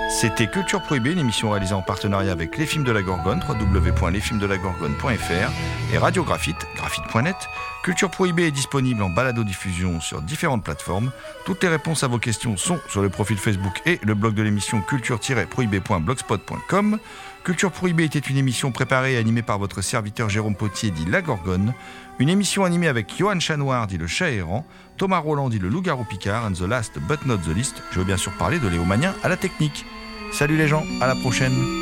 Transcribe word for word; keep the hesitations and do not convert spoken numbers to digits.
C'était Culture Prohibée, une émission réalisée en partenariat avec Les Films de la Gorgone, w w w point les films de la gorgone point f r et Radio Graphite, graphite point net. Culture Prohibée est disponible en balado-diffusion sur différentes plateformes. Toutes les réponses à vos questions sont sur le profil Facebook et le blog de l'émission culture tiret prohibée point blogspot point com. Culture Prohibée était une émission préparée et animée par votre serviteur Jérôme Potier, dit La Gorgone. Une émission animée avec Johan Chanoir, dit le chat errant, Thomas Roland, dit le loup-garou Picard, and the last but not the least, je veux bien sûr parler de Léo Magnin à la technique. Salut les gens, à la prochaine.